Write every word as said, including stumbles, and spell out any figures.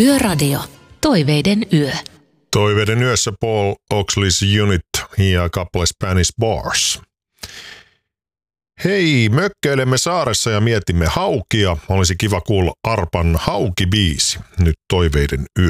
Yöradio. Toiveiden yö. Toiveiden yössä Paul Oakley's Unit ja kappale Spanish Bars. Hei, mökkeilemme saaressa ja mietimme haukia. Olisi kiva kuulla Arpan haukibiisi. Nyt Toiveiden yö.